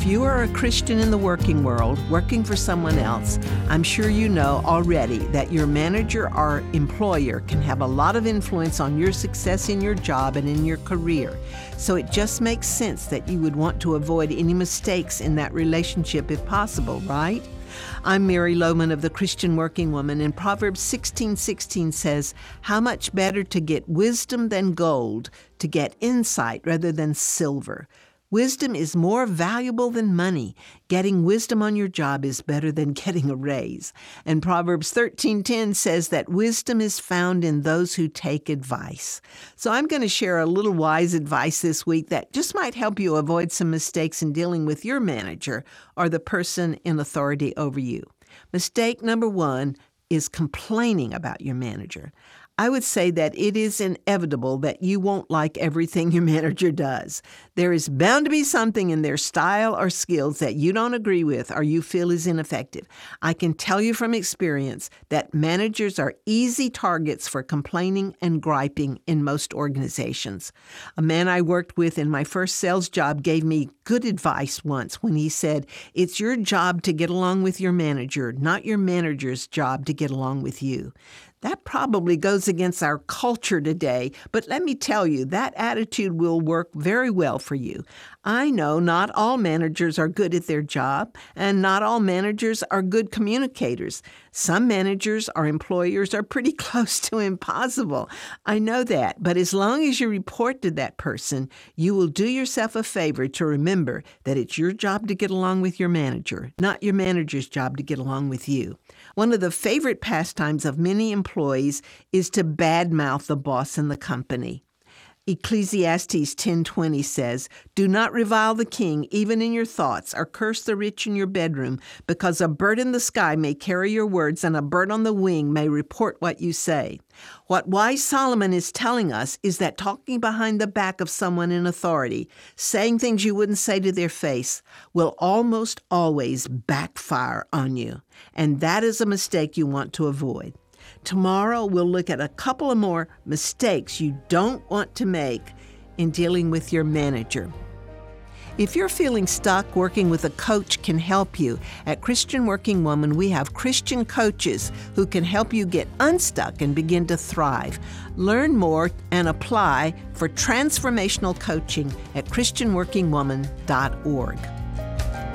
If you are a Christian in the working world, working for someone else, I'm sure you know already that your manager or employer can have a lot of influence on your success in your job and in your career. So it just makes sense that you would want to avoid any mistakes in that relationship if possible, right? I'm Mary Lohman of the Christian Working Woman, and Proverbs 16:16 says, "How much better to get wisdom than gold, to get insight rather than silver." Wisdom is more valuable than money. Getting wisdom on your job is better than getting a raise. And Proverbs 13:10 says that wisdom is found in those who take advice. So I'm going to share a little wise advice this week that just might help you avoid some mistakes in dealing with your manager or the person in authority over you. Mistake number 1 is complaining about your manager. I would say that it is inevitable that you won't like everything your manager does. There is bound to be something in their style or skills that you don't agree with or you feel is ineffective. I can tell you from experience that managers are easy targets for complaining and griping in most organizations. A man I worked with in my first sales job gave me good advice once when he said, "It's your job to get along with your manager, not your manager's job to get along with you." That probably goes against our culture today, but let me tell you, that attitude will work very well for you. I know not all managers are good at their job, and not all managers are good communicators. Some managers or employers are pretty close to impossible. I know that, but as long as you report to that person, you will do yourself a favor to remember that it's your job to get along with your manager, not your manager's job to get along with you. One of the favorite pastimes of many employees is to badmouth the boss in the company. Ecclesiastes 10:20 says, "Do not revile the king even in your thoughts, or curse the rich in your bedroom, because a bird in the sky may carry your words, and a bird on the wing may report what you say." What wise Solomon is telling us is that talking behind the back of someone in authority, saying things you wouldn't say to their face, will almost always backfire on you. And that is a mistake you want to avoid. Tomorrow, we'll look at a couple of more mistakes you don't want to make in dealing with your manager. If you're feeling stuck, working with a coach can help you. At Christian Working Woman, we have Christian coaches who can help you get unstuck and begin to thrive. Learn more and apply for transformational coaching at christianworkingwoman.org.